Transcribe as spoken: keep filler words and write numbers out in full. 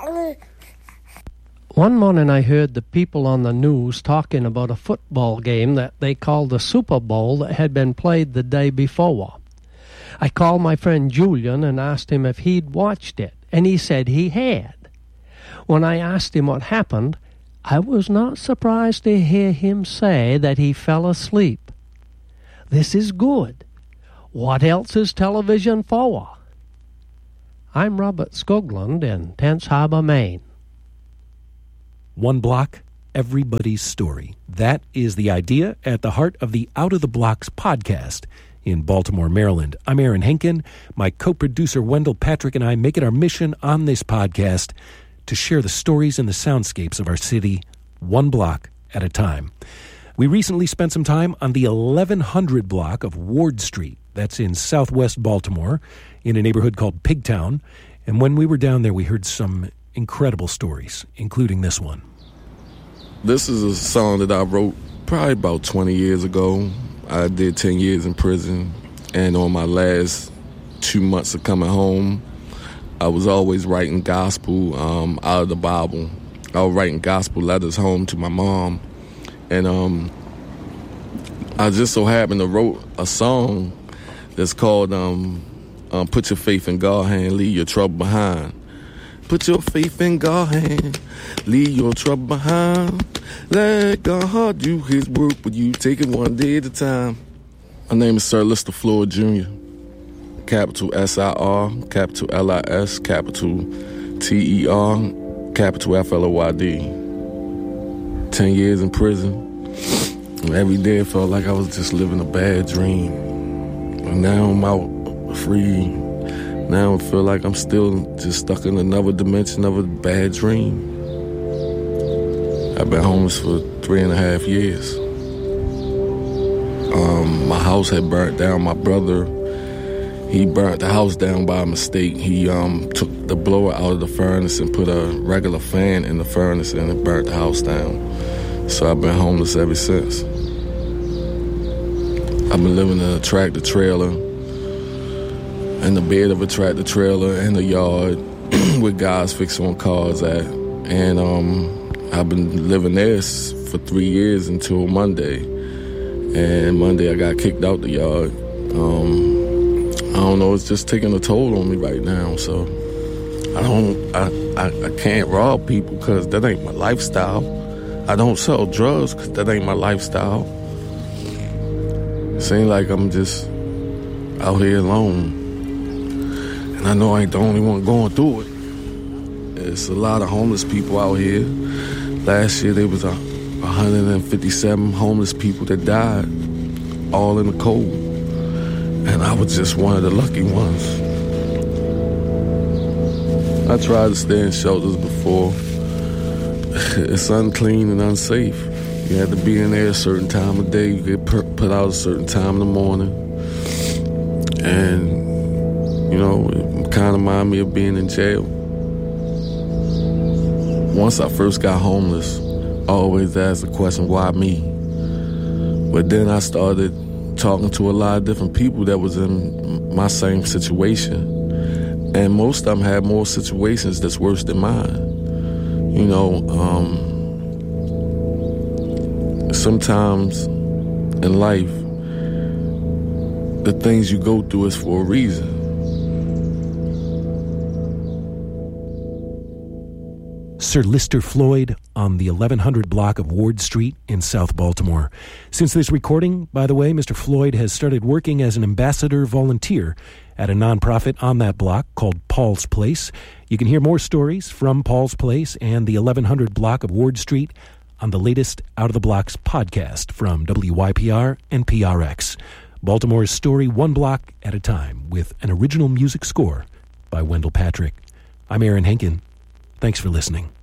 One morning I heard the people on the news talking about a football game that they called the Super Bowl that had been played the day before. I called my friend Julian and asked him if he'd watched it, and he said he had. When I asked him what happened, I was not surprised to hear him say that he fell asleep. This is good. What else is television for? I'm Robert Skoglund in Tense Harbor, Maine. One block, everybody's story. That is the idea at the heart of the Out of the Blocks podcast in Baltimore, Maryland. I'm Aaron Henkin. My co-producer Wendell Patrick and I make it our mission on this podcast to share the stories and the soundscapes of our city, one block at a time. We recently spent some time on the eleven hundred block of Ward Street. That's in southwest Baltimore, in a neighborhood called Pigtown. And when we were down there, we heard some incredible stories, including this one. This is a song that I wrote probably about twenty years ago. I did ten years in prison, and on my last two months of coming home, I was always writing gospel um, out of the Bible. I was writing gospel letters home to my mom, and um, I just so happened to wrote a song that's called um, um, Put Your Faith in God's Hand, Leave Your Trouble Behind. Put your faith in God's hand, leave your trouble behind. Let God do his work, but you take it one day at a time. My name is Sir Lister Floyd Junior Capital S I R, capital L I S, capital T E R, capital F L O Y D. Ten years in prison. And every day it felt like I was just living a bad dream. And now I'm out free. Now I feel like I'm still just stuck in another dimension of a bad dream. I've been homeless for three and a half years. Um, my house had burnt down. My brother, he burnt the house down by mistake. He um, took the blower out of the furnace and put a regular fan in the furnace, and it burnt the house down. So I've been homeless ever since. I've been living in a tractor trailer, in the bed of a tractor trailer in the yard with guys fixing on cars at. And um, I've been living there for three years until Monday. And Monday I got kicked out the yard. Um, I don't know, it's just taking a toll on me right now. So I don't, I, I, I can't rob people because that ain't my lifestyle. I don't sell drugs because that ain't my lifestyle. It seems like I'm just out here alone. And I know I ain't the only one going through it. There's a lot of homeless people out here. Last year there was a one hundred fifty-seven homeless people that died, all in the cold. And I was just one of the lucky ones. I tried to stay in shelters before. It's unclean and unsafe. You had to be in there a certain time of day. You get put out a certain time in the morning. And you know, it kind of reminded me of being in jail. Once I first got homeless, I always asked the question, why me? But then I started talking to a lot of different people that was in my same situation. And most of them had more situations that's worse than mine. You know, um, sometimes in life, the things you go through is for a reason. Sir Lister Floyd on the eleven hundred block of Ward Street in South Baltimore. Since this recording, by the way, Mister Floyd has started working as an ambassador volunteer at a nonprofit on that block called Paul's Place. You can hear more stories from Paul's Place and the eleven hundred block of Ward Street on the latest Out of the Blocks podcast from W Y P R and P R X. Baltimore's story one block at a time with an original music score by Wendell Patrick. I'm Aaron Henkin. Thanks for listening.